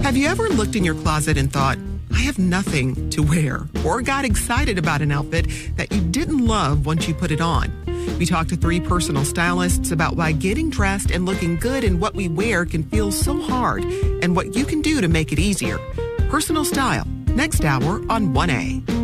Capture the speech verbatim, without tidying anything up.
Have you ever looked in your closet and thought, I have nothing to wear, or got excited about an outfit that you didn't love once you put it on? We talked to three personal stylists about why getting dressed and looking good in what we wear can feel so hard and what you can do to make it easier. Personal Style, next hour on one A.